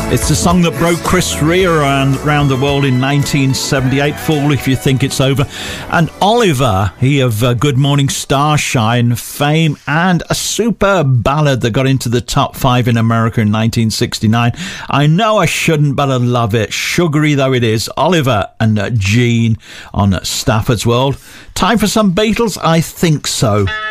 It's the song that broke Chris Rea around the world in 1978, Fool If You Think It's Over. And Oliver, he of Good Morning Starshine fame and a superb ballad that got into the top 5 in America in 1969. I Know I Shouldn't, But I Love It. Sugary though it is. Oliver and Gene on Stafford's World. Time for some Beatles? I think so.